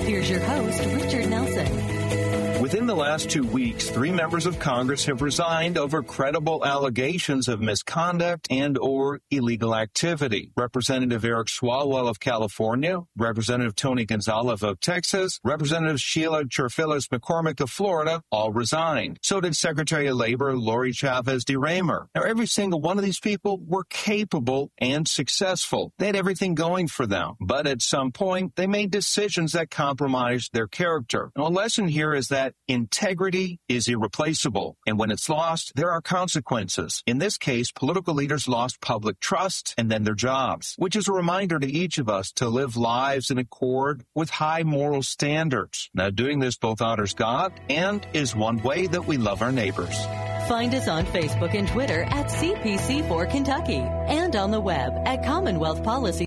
Here's your host, Richard Nelson. Within the last 2 weeks, 3 members of Congress have resigned over credible allegations of misconduct and or illegal activity. Representative Eric Swalwell of California, Representative Tony Gonzalez of Texas, Representative Sheila Cherfilas McCormick of Florida all resigned. So did Secretary of Labor Lori Chavez de Raymer. Now, every single one of these people were capable and successful. They had everything going for them. But at some point, they made decisions that compromised their character. Now, a lesson here is that integrity is irreplaceable, and when it's lost, there are consequences. In this case, political leaders lost public trust and then their jobs, which is a reminder to each of us to live lives in accord with high moral standards. Now, doing this both honors God and is one way that we love our neighbors. Find us on Facebook and Twitter at CPC4Kentucky and on the web at Commonwealth Policy.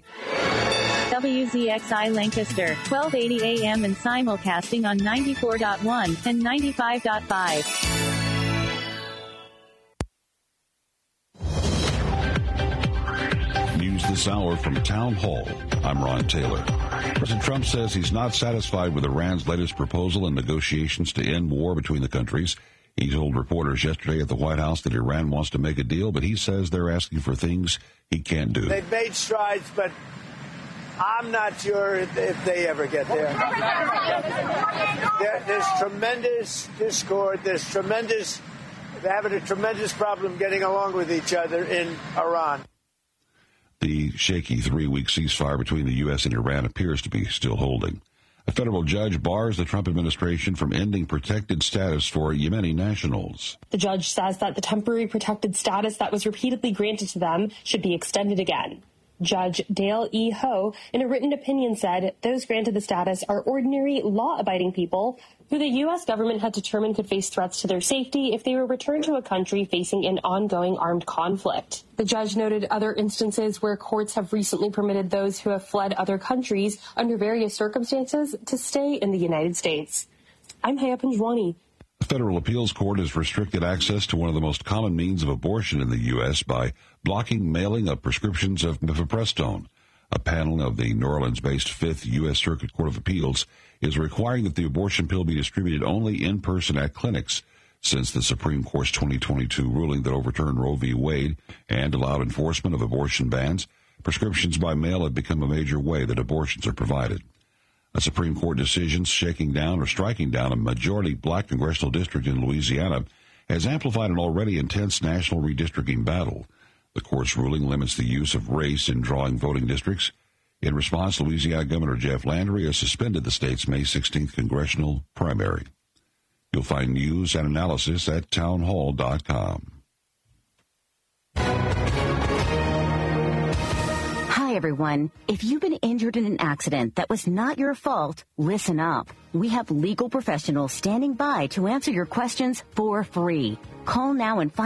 WZXI Lancaster, 1280 AM and simulcasting on 94.1 and 95.5. News this hour from Town Hall. I'm Ron Taylor. President Trump says he's not satisfied with Iran's latest proposal in negotiations to end war between the countries. He told reporters yesterday at the White House that Iran wants to make a deal, but he says they're asking for things he can't do. They've made strides, but I'm not sure if they ever get there. There's tremendous discord. They're having a tremendous problem getting along with each other in Iran. The shaky 3-week ceasefire between the U.S. and Iran appears to be still holding. A federal judge bars the Trump administration from ending protected status for Yemeni nationals. The judge says that the temporary protected status that was repeatedly granted to them should be extended again. Judge Dale E. Ho, in a written opinion, said those granted the status are ordinary, law-abiding people who the U.S. government had determined could face threats to their safety if they were returned to a country facing an ongoing armed conflict. The judge noted other instances where courts have recently permitted those who have fled other countries under various circumstances to stay in the United States. I'm Haya Panjwani. The federal appeals court has restricted access to one of the most common means of abortion in the U.S. by blocking mailing of prescriptions of mifepristone. A panel of the New Orleans-based 5th U.S. Circuit Court of Appeals is requiring that the abortion pill be distributed only in person at clinics since the Supreme Court's 2022 ruling that overturned Roe v. Wade and allowed enforcement of abortion bans. Prescriptions by mail have become a major way that abortions are provided. A Supreme Court decision shaking down or striking down a majority black congressional district in Louisiana has amplified an already intense national redistricting battle. The court's ruling limits the use of race in drawing voting districts. In response, Louisiana Governor Jeff Landry has suspended the state's May 16th congressional primary. You'll find news and analysis at townhall.com. Hi, everyone. If you've been injured in an accident that was not your fault, listen up. We have legal professionals standing by to answer your questions for free. Call now and find